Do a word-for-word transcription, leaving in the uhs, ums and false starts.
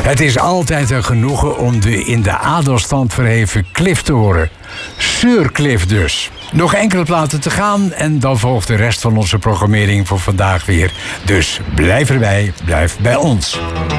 Het is altijd een genoegen om de in de adelstand verheven Cliff te horen. Sir Cliff dus. Nog enkele platen te gaan en dan volgt de rest van onze programmering voor vandaag weer. Dus blijf erbij, blijf bij ons.